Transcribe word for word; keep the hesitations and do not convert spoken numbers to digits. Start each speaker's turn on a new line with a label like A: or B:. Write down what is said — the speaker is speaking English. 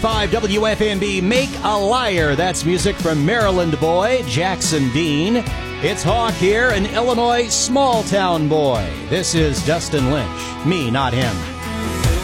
A: five W F M B, Make a Liar. That's music from Maryland boy Jackson Dean. It's Hawk here, an Illinois small town boy. This is Dustin Lynch. Me, not him.